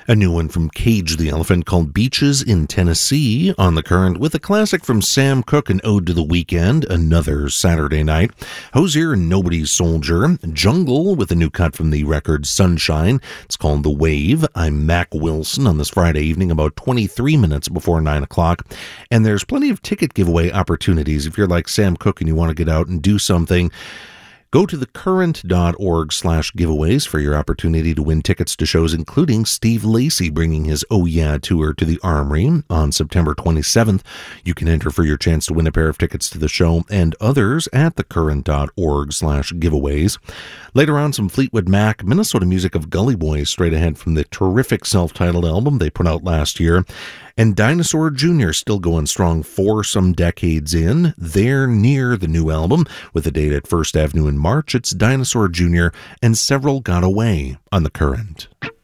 A new one from Cage the Elephant called Beaches in Tennessee on the Current, with a classic from Sam Cooke, An Ode to the Weekend, Another Saturday Night. Hozier and Nobody's Soldier. Jungle with a new cut from the record Sunshine. It's called The Wave. I'm Mac Wilson on this Friday evening about 23 minutes before 9 o'clock. And there's plenty of ticket giveaway opportunities if you're like Sam Cooke and you want to get out and do something. Go to thecurrent.org/giveaways for your opportunity to win tickets to shows including Steve Lacy bringing his Oh Yeah tour to the Armory on September 27th. You can enter for your chance to win a pair of tickets to the show and others at thecurrent.org/giveaways. Later on, some Fleetwood Mac, Minnesota music of Gully Boys straight ahead from the terrific self-titled album they put out last year. And Dinosaur Jr. still going strong for some decades in. They're near the new album with a date at First Avenue in March. It's Dinosaur Jr. and Several Got Away on The Current.